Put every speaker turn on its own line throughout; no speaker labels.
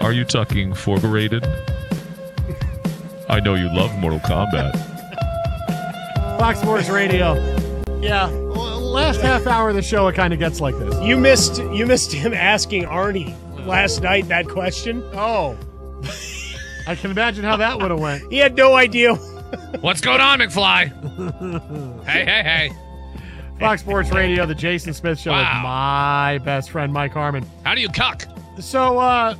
Are you talking Forgerated? I know you love Mortal Kombat.
Fox Sports Radio. Yeah, last half hour of the show, it kind of gets like this.
You missed him asking Arnie last night that question.
Oh. I can imagine how that would have went.
He had no idea.
What's going on, McFly? hey.
Fox Sports Radio, the Jason Smith Show with my best friend, Mike Harmon.
How do you cuck?
So,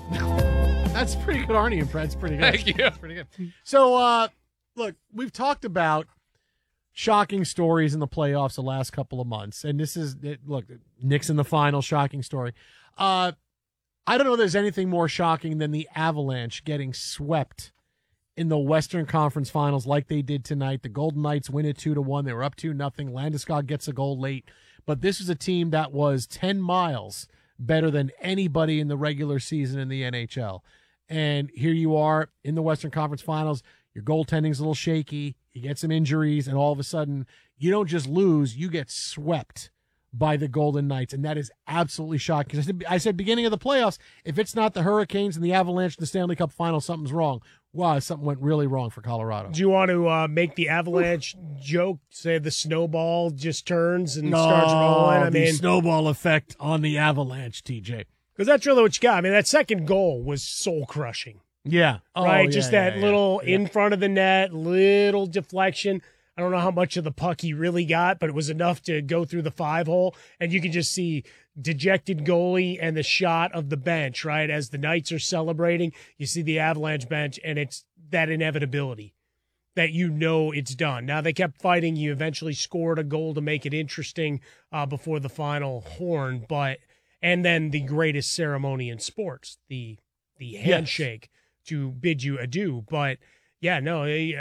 that's a pretty good Arnie impression. That's pretty good.
Thank you.
That's pretty good. So, look, we've talked about shocking stories in the playoffs the last couple of months. And this is, look, Knicks in the final, shocking story. I don't know if there's anything more shocking than the Avalanche getting swept in the Western Conference Finals like they did tonight. The Golden Knights win it 2-1. They were up 2-0. Landeskog gets a goal late. But this is a team that was 10 miles better than anybody in the regular season in the NHL. And here you are in the Western Conference Finals. Your goaltending's a little shaky. You get some injuries, and all of a sudden, you don't just lose, you get swept by the Golden Knights, and that is absolutely shocking. I said beginning of the playoffs, if it's not the Hurricanes and the Avalanche in the Stanley Cup Final, something's wrong. Wow, something went really wrong for Colorado.
Do you want to make the Avalanche joke, say the snowball just turns and starts rolling?
The snowball effect on the Avalanche, TJ.
Because that's really what you got. I mean, that second goal was soul-crushing.
Yeah.
Right? Just that little in front of the net, little deflection. I don't know how much of the puck he really got, but it was enough to go through the 5-hole. And you can just see dejected goalie and the shot of the bench, right? As the Knights are celebrating, you see the Avalanche bench, and it's that inevitability that you know it's done. Now, they kept fighting. You eventually scored a goal to make it interesting before the final horn. And then the greatest ceremony in sports, the handshake to bid you adieu. But yeah, no,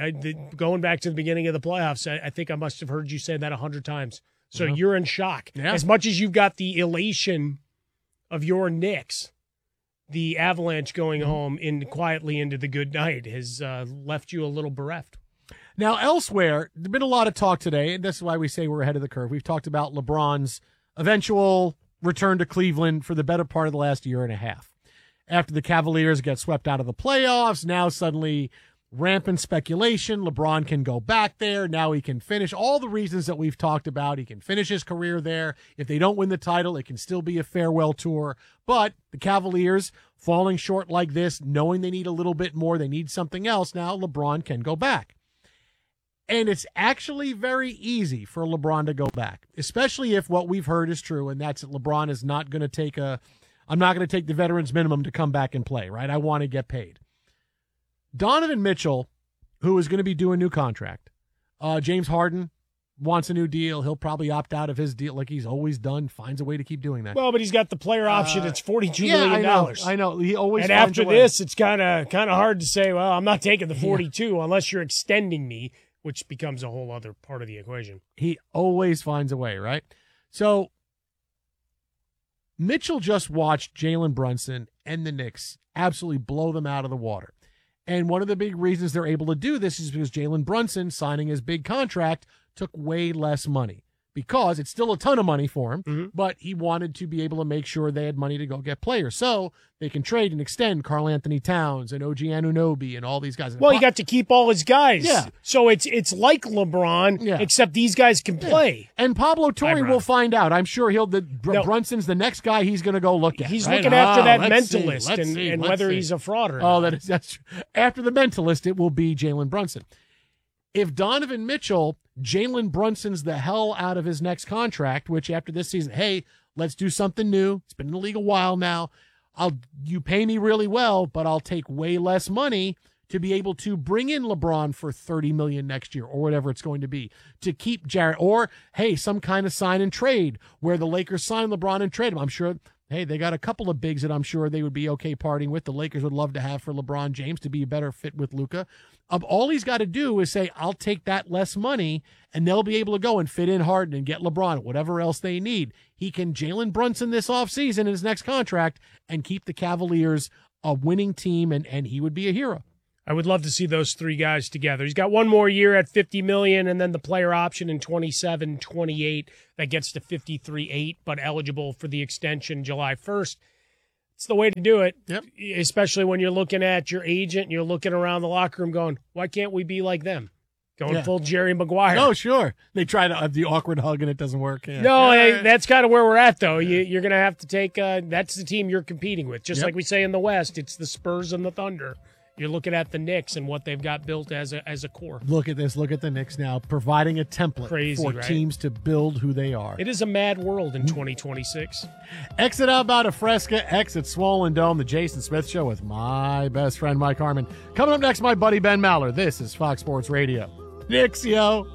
going back to the beginning of the playoffs, I think I must have heard you say that 100 times. So you're in shock. Yeah. As much as you've got the elation of your Knicks, the Avalanche going home quietly into the good night has left you a little bereft.
Now, elsewhere, there's been a lot of talk today, and that's why we say we're ahead of the curve. We've talked about LeBron's eventual return to Cleveland for the better part of the last year and a half. After the Cavaliers get swept out of the playoffs, now suddenly rampant speculation. LeBron can go back there. Now he can finish all the reasons that we've talked about. He can finish his career there. If they don't win the title, it can still be a farewell tour. But the Cavaliers falling short like this, knowing they need a little bit more, they need something else. Now LeBron can go back. And it's actually very easy for LeBron to go back, especially if what we've heard is true, and that's that LeBron is not going to take I'm not going to take the veterans minimum to come back and play, right? I want to get paid. Donovan Mitchell, who is going to be due a new contract. James Harden wants a new deal. He'll probably opt out of his deal like he's always done, finds a way to keep doing that.
Well, but he's got the player option. It's $42 million.
I know. He always
and
finds
after
a way.
this, it's kind of hard to say, well, I'm not taking the 42 unless you're extending me, which becomes a whole other part of the equation.
He always finds a way, right? So Mitchell just watched Jalen Brunson and the Knicks absolutely blow them out of the water. And one of the big reasons they're able to do this is because Jalen Brunson, signing his big contract, took way less money. Because it's still a ton of money for him, but he wanted to be able to make sure they had money to go get players. So they can trade and extend Karl Anthony Towns and OG Anunoby and all these guys.
Well, he got to keep all his guys.
Yeah.
So it's like LeBron, except these guys can play.
And Pablo Torre will find out. I'm sure Brunson's the next guy he's going to go look at.
He's
right?
looking after that mentalist and whether he's a fraud or not.
That's after the mentalist, it will be Jalen Brunson. If Donovan Mitchell, Jalen Brunson's the hell out of his next contract, which after this season, hey, let's do something new. It's been in the league a while now. You pay me really well, but I'll take way less money to be able to bring in LeBron for $30 million next year or whatever it's going to be to keep Jarrett, or hey, some kind of sign and trade where the Lakers sign LeBron and trade him. I'm sure, hey, they got a couple of bigs that I'm sure they would be okay parting with. The Lakers would love to have for LeBron James to be a better fit with Luka. All he's got to do is say, I'll take that less money, and they'll be able to go and fit in Harden and get LeBron, whatever else they need. He can Jalen Brunson this offseason in his next contract and keep the Cavaliers a winning team, and he would be a hero.
I would love to see those three guys together. He's got one more year at $50 million, and then the player option in 27-28 that gets to $53.8, but eligible for the extension July 1st. It's the way to do it.
Yep.
Especially when you're looking at your agent and you're looking around the locker room going, why can't we be like them? Going full Jerry Maguire.
Oh, sure. They try to have the awkward hug and it doesn't work. Yeah.
No, hey, that's kind of where we're at, though. You're going to have to take that's the team you're competing with. Just like we say in the West, it's the Spurs and the Thunder. You're looking at the Knicks and what they've got built as a core.
Look at this. Look at the Knicks now, providing a template for teams to build who they are.
It is a mad world in 2026.
Exit Outbound of Fresca, exit Swollen Dome, the Jason Smith Show with my best friend, Mike Harmon. Coming up next, my buddy Ben Maller. This is Fox Sports Radio. Knicks, yo.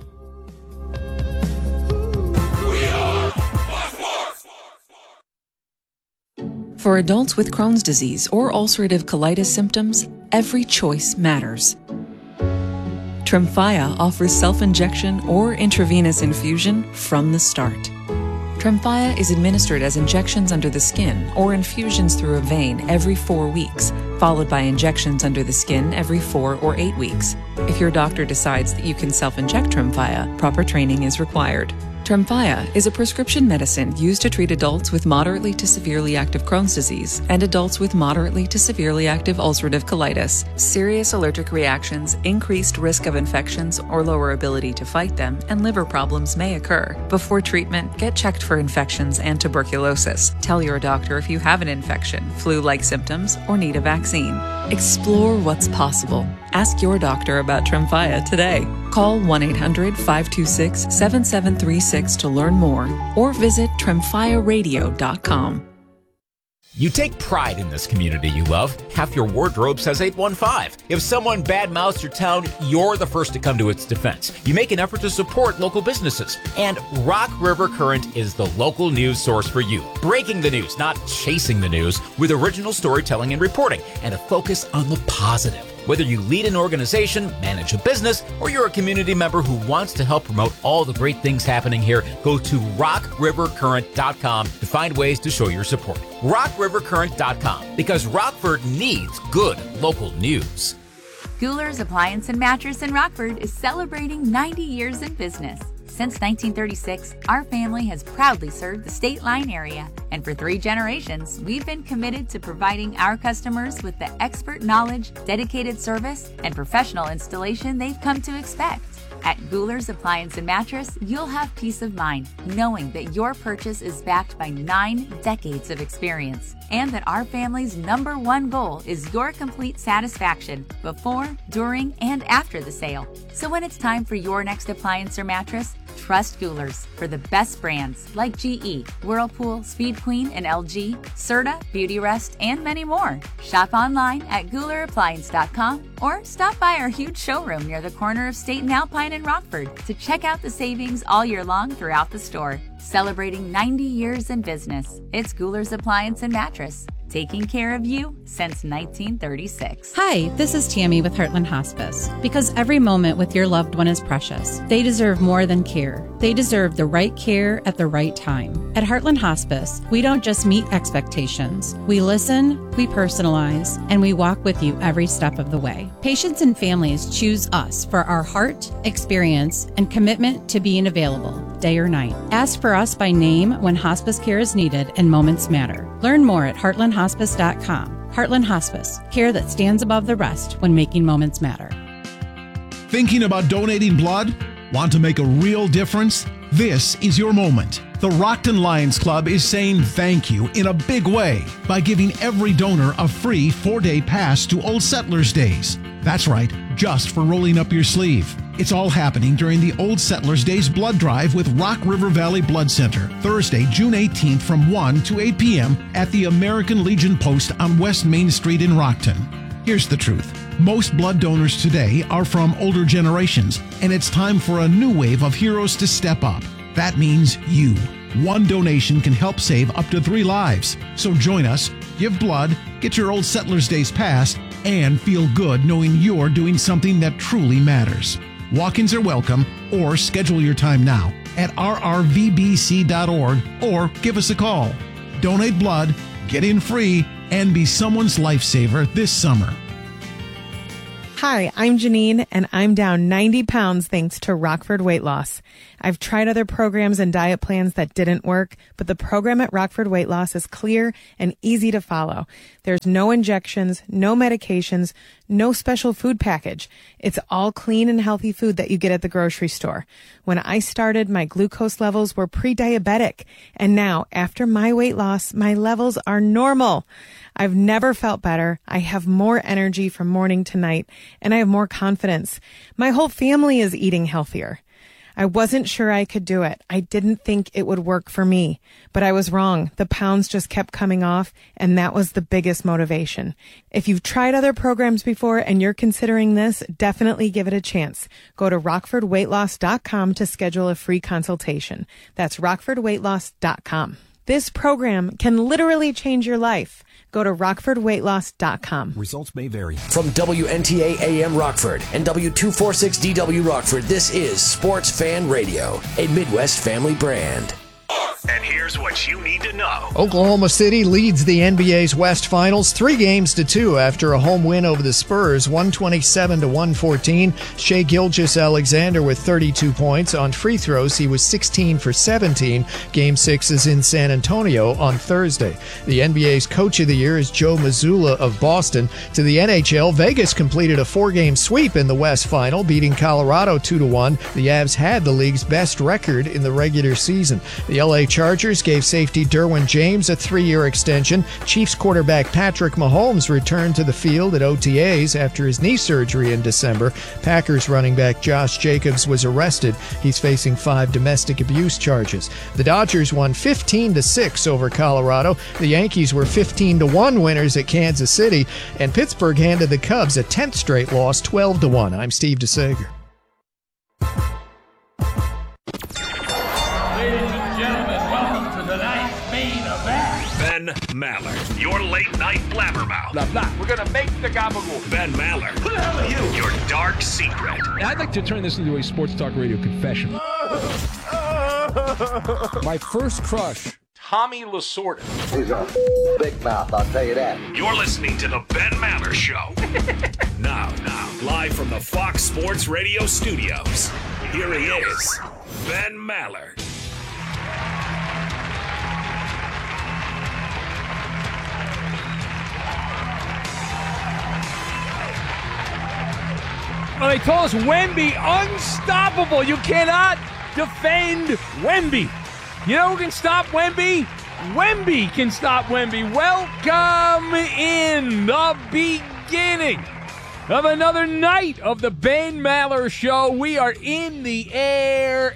For adults with Crohn's disease or ulcerative colitis symptoms, every choice matters. Tremfya offers self-injection or intravenous infusion from the start. Tremfya is administered as injections under the skin or infusions through a vein every 4 weeks, followed by injections under the skin every 4 or 8 weeks. If your doctor decides that you can self-inject Tremfya, proper training is required. Tremfya is a prescription medicine used to treat adults with moderately to severely active Crohn's disease and adults with moderately to severely active ulcerative colitis. Serious allergic reactions, increased risk of infections or lower ability to fight them, and liver problems may occur. Before treatment, get checked for infections and tuberculosis. Tell your doctor if you have an infection, flu-like symptoms, or need a vaccine. Explore what's possible. Ask your doctor about Tremfya today. Call 1-800-526-7736 to learn more or visit tremfyaradio.com.
You take pride in this community you love. Half your wardrobe says 815. If someone badmouths your town, you're the first to come to its defense. You make an effort to support local businesses. And Rock River Current is the local news source for you. Breaking the news, not chasing the news, with original storytelling and reporting, and a focus on the positive. Whether you lead an organization, manage a business, or you're a community member who wants to help promote all the great things happening here, go to rockrivercurrent.com to find ways to show your support. rockrivercurrent.com, because Rockford needs good local news.
Gouler's Appliance and Mattress in Rockford is celebrating 90 years in business. Since 1936, our family has proudly served the State Line area, and for 3 generations, we've been committed to providing our customers with the expert knowledge, dedicated service, and professional installation they've come to expect. At Gouler's Appliance and Mattress, you'll have peace of mind knowing that your purchase is backed by 9 decades of experience, and that our family's #1 goal is your complete satisfaction before, during, and after the sale. So when it's time for your next appliance or mattress, trust Gouler's for the best brands like GE, Whirlpool, Speed Queen, and LG, Serta, Beautyrest, and many more. Shop online at GoulerAppliance.com or stop by our huge showroom near the corner of State and Alpine in Rockford to check out the savings all year long throughout the store. Celebrating 90 years in business, it's Gouler's Appliance and Mattress. Taking care of you since 1936.
Hi, this is Tammy with Heartland Hospice. Because every moment with your loved one is precious, they deserve more than care. They deserve the right care at the right time. At Heartland Hospice, we don't just meet expectations. We listen, we personalize, and we walk with you every step of the way. Patients and families choose us for our heart, experience, and commitment to being available, day or night. Ask for us by name when hospice care is needed and moments matter. Learn more at heartlandhospice.com. Heartland Hospice, care that stands above the rest when making moments matter.
Thinking about donating blood? Want to make a real difference? This is your moment. The Rockton Lions Club is saying thank you in a big way by giving every donor a free 4-day pass to Old Settlers Days. That's right, just for rolling up your sleeve. It's all happening during the Old Settlers Days blood drive with Rock River Valley Blood Center, Thursday, June 18th from 1 to 8 p.m. at the American Legion Post on West Main Street in Rockton. Here's the truth. Most blood donors today are from older generations, and it's time for a new wave of heroes to step up. That means you. One donation can help save up to 3 lives. So join us, give blood, get your Old Settlers Days pass, and feel good knowing you're doing something that truly matters. Walk-ins are welcome, or schedule your time now at rrvbc.org or give us a call. Donate blood, get in free, and be someone's lifesaver this summer.
Hi, I'm Janine, and I'm down 90 pounds thanks to Rockford Weight Loss. I've tried other programs and diet plans that didn't work, but the program at Rockford Weight Loss is clear and easy to follow. There's no injections, no medications, no special food package. It's all clean and healthy food that you get at the grocery store. When I started, my glucose levels were pre-diabetic, and now, after my weight loss, my levels are normal. I've never felt better. I have more energy from morning to night, and I have more confidence. My whole family is eating healthier. I wasn't sure I could do it. I didn't think it would work for me, but I was wrong. The pounds just kept coming off, and that was the biggest motivation. If you've tried other programs before and you're considering this, definitely give it a chance. Go to rockfordweightloss.com to schedule a free consultation. That's rockfordweightloss.com. This program can literally change your life. Go to rockfordweightloss.com.
Results may vary. From WNTA AM Rockford and W246DW Rockford, this is Sports Fan Radio, a Midwest family brand.
And here's what you need to know.
Oklahoma City leads the NBA's West Finals 3-2 after a home win over the Spurs, 127-114. Shai Gilgeous-Alexander with 32 points. On free throws, he was 16 for 17. Game 6 is in San Antonio on Thursday. The NBA's Coach of the Year is Joe Mazzulla of Boston. To the NHL, Vegas completed a 4-game sweep in the West Final, beating Colorado 2-1. The Avs had the league's best record in the regular season. The LA Chargers gave safety Derwin James a 3-year extension. Chiefs quarterback Patrick Mahomes returned to the field at OTAs after his knee surgery in December. Packers running back Josh Jacobs was arrested. He's facing 5 domestic abuse charges. The Dodgers won 15-6 over Colorado. The Yankees were 15-1 winners at Kansas City, and Pittsburgh handed the Cubs a 10th straight loss, 12-1. I'm Steve DeSager.
Ben Maller, your late night blabbermouth. Blah, blah. We're going to make the gabagool. Ben Maller. Who the hell are you? Your dark secret.
I'd like to turn this into a sports talk radio confession. My first crush, Tommy Lasorda.
He's a big mouth, I'll tell you that.
You're listening to the Ben Maller Show. Now, live from the Fox Sports Radio studios, here he is, Ben Maller.
Well, they told us Wemby unstoppable. You cannot defend Wemby. You know who can stop Wemby? Wemby can stop Wemby. Welcome in the beginning of another night of the Ben Maller Show. We are in the air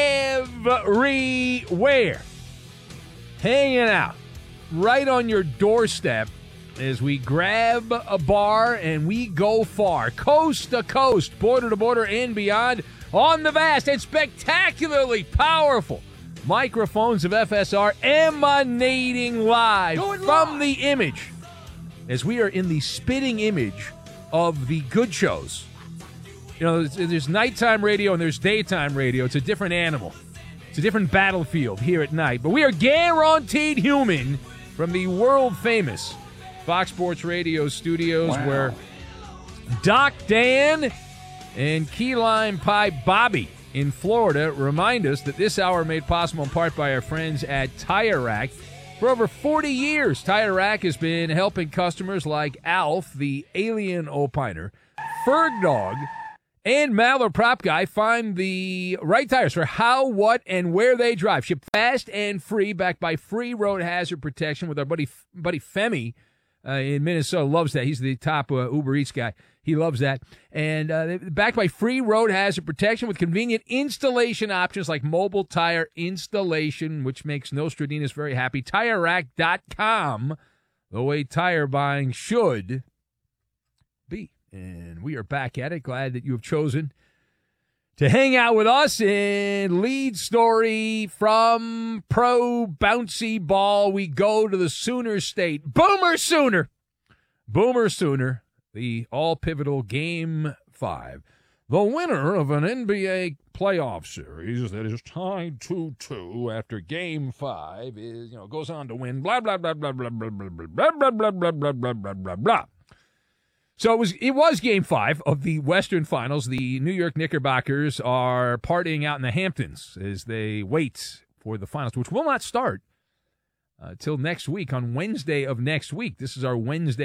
everywhere. Hanging out right on your doorstep as we grab a bar and we go far, coast to coast, border to border, and beyond on the vast and spectacularly powerful microphones of FSR emanating live from the image as we are in the spitting image of the good shows. You know, there's nighttime radio and there's daytime radio. It's a different animal. It's a different battlefield here at night. But we are guaranteed human from the world-famous Fox Sports Radio studios, where Doc Dan and Key Lime Pie Bobby in Florida remind us that this hour made possible in part by our friends at Tire Rack. For over 40 years, Tire Rack has been helping customers like Alf, the alien opiner, Ferg Dog, and Maller Prop Guy find the right tires for how, what, and where they drive. Ship fast and free, backed by free road hazard protection with our buddy Femi in Minnesota. Loves that. He's the top Uber Eats guy. He loves that. And backed by free road hazard protection with convenient installation options like mobile tire installation, which makes Nostradamus very happy. TireRack.com, the way tire buying should be. And we are back at it. Glad that you have chosen to hang out with us. And lead story from Pro Bouncy Ball. We go to the Sooner State. Boomer Sooner, the all-pivotal Game 5. The winner of an NBA playoff series that is tied 2-2 after Game 5 is, goes on to win blah, blah, blah, blah, blah, blah, blah, blah, blah, blah, blah, blah, blah, blah, blah, blah. So it was Game 5 of the Western Finals. The New York Knickerbockers are partying out in the Hamptons as they wait for the finals, which will not start till next week, on Wednesday of next week. This is our Wednesday